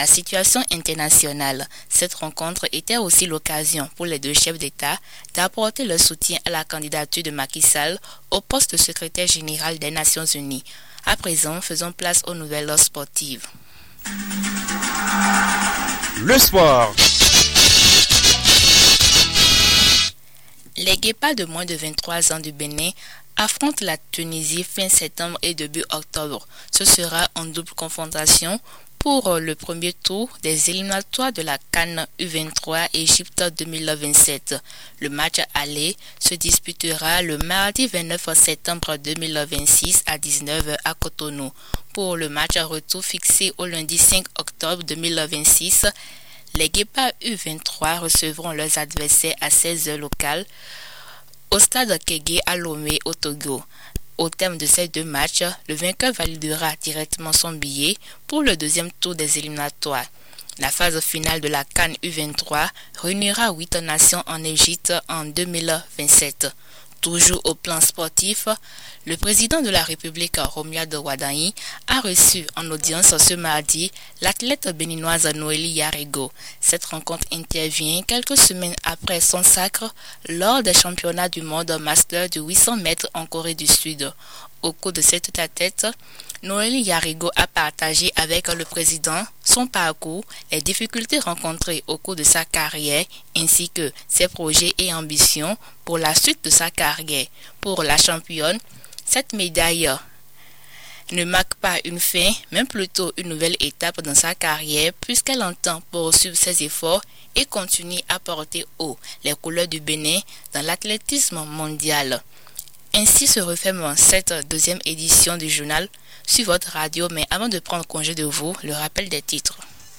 la situation internationale. Cette rencontre était aussi l'occasion pour les deux chefs d'État d'apporter leur soutien à la candidature de Macky Sall au poste de secrétaire général des Nations Unies. À présent, faisons place aux nouvelles sportives. Le sport. Les Guépards de moins de 23 ans du Bénin affrontent la Tunisie fin septembre et début octobre. Ce sera en double confrontation pour le premier tour des éliminatoires de la CAN U23 Égypte 2027. Le match aller se disputera le mardi 29 septembre 2026 à 19h à Cotonou. Pour le match retour fixé au lundi 5 octobre 2026, les Guépards U23 recevront leurs adversaires à 16h locales au stade Kégué à Lomé au Togo. Au terme de ces deux matchs, le vainqueur validera directement son billet pour le deuxième tour des éliminatoires. La phase finale de la CAN U23 réunira 8 nations en Égypte en 2027. Toujours au plan sportif, le président de la République, Romuald Wadani, a reçu en audience ce mardi l'athlète béninoise Noélie Yarrigo. Cette rencontre intervient quelques semaines après son sacre lors des championnats du monde master du 800 mètres en Corée du Sud. Au cours de cette tête-à-tête, Noélie Yarrigo a partagé avec le président son parcours, les difficultés rencontrées au cours de sa carrière ainsi que ses projets et ambitions pour la suite de sa carrière. Pour la championne, cette médaille ne marque pas une fin, mais plutôt une nouvelle étape dans sa carrière puisqu'elle entend poursuivre ses efforts et continuer à porter haut les couleurs du Bénin dans l'athlétisme mondial. Ainsi se referme cette deuxième édition du journal sur votre radio, mais avant de prendre congé de vous, le rappel des titres.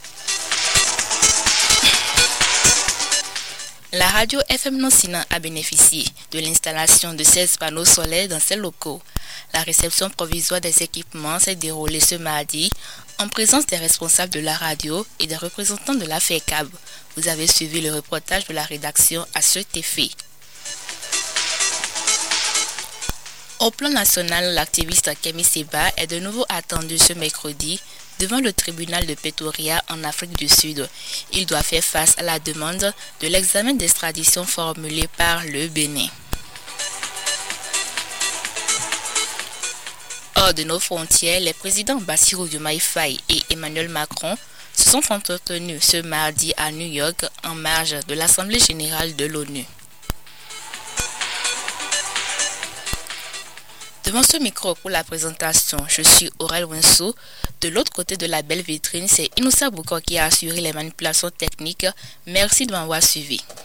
La radio FM Nonsina a bénéficié de l'installation de 16 panneaux solaires dans ses locaux. La réception provisoire des équipements s'est déroulée ce mardi en présence des responsables de la radio et des représentants de la FECAB. Vous avez suivi le reportage de la rédaction à cet effet. Au plan national, l'activiste Kemi Seba est de nouveau attendu ce mercredi devant le tribunal de Pretoria en Afrique du Sud. Il doit faire face à la demande de l'examen d'extradition formulé par le Bénin. Hors de nos frontières, les présidents Bassirou Diomaye Faye et Emmanuel Macron se sont entretenus ce mardi à New York en marge de l'Assemblée générale de l'ONU. Devant ce micro pour la présentation, je suis Aurel Winsou. De l'autre côté de la belle vitrine, c'est Inoussa Boukor qui a assuré les manipulations techniques. Merci de m'avoir suivi.